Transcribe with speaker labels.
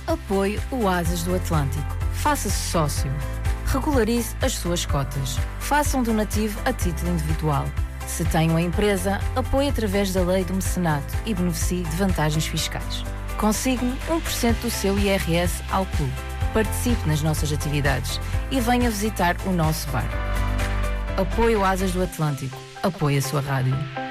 Speaker 1: Apoie o Asas do Atlântico. Faça-se sócio. Regularize as suas cotas. Faça um donativo a título individual. Se tem uma empresa, apoie através da lei do mecenato e beneficie de vantagens fiscais. Consigne 1% do seu IRS ao clube. Participe nas nossas atividades e venha visitar o nosso bar. Apoie o Asas do Atlântico. Apoie a sua rádio.